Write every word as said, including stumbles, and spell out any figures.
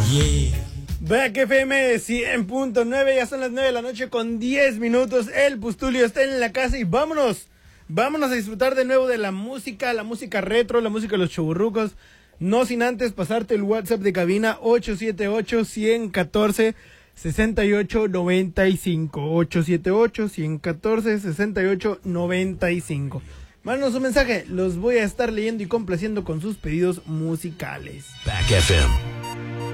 Yeah. Back F M cien punto nueve, ya son las nueve de la noche con diez minutos. El Pustulio está en la casa y vámonos. Vámonos a disfrutar de nuevo de la música, la música retro, la música de los chavorrucos. No sin antes pasarte el WhatsApp de cabina ocho siete ocho, uno uno cuatro, seis ocho nueve cinco. ocho siete ocho, uno uno cuatro, seis ocho nueve cinco. Mándanos un mensaje, los voy a estar leyendo y complaciendo con sus pedidos musicales. Back F M.